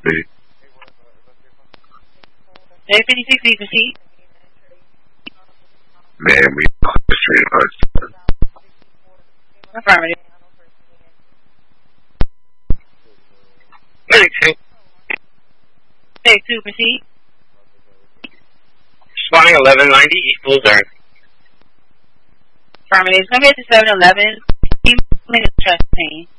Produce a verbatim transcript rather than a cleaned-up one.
J fifty-six, you proceed. Man, we Affirmative. thirty-two. thirty-two, proceed. Spotting eleven ninety East Luzerne. Affirmative. Come here to seven eleven. Trust me.